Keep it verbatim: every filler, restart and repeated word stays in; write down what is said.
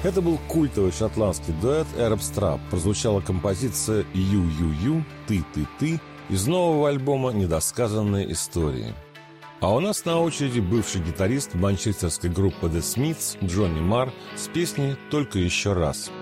Это был культовый шотландский дуэт Arab Strap. Прозвучала композиция «Ю-Ю-Ю», «Ты-ты-ты» из нового альбома «Недосказанные истории». А у нас на очереди бывший гитарист манчестерской группы The Smiths Джонни Марр с песней «Только еще раз».